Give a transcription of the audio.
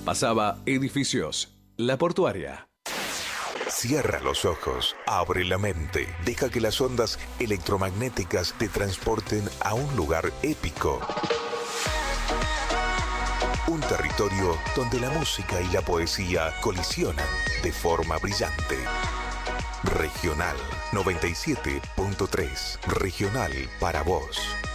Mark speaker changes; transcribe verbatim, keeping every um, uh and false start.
Speaker 1: Pasaba Edificios, La Portuaria.
Speaker 2: Cierra los ojos, abre la mente, deja que las ondas electromagnéticas te transporten a un lugar épico. Un territorio donde la música y la poesía colisionan de forma brillante. Regional noventa y siete punto tres. Regional para vos.